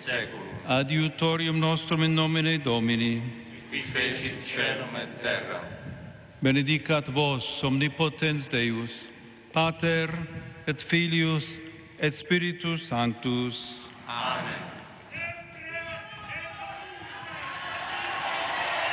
seculum. Adiutorium nostrum in nomine Domini. Qui fecit caelum et terram. Benedicat vos omnipotens Deus, Pater et Filius et Spiritus Sanctus. Amen.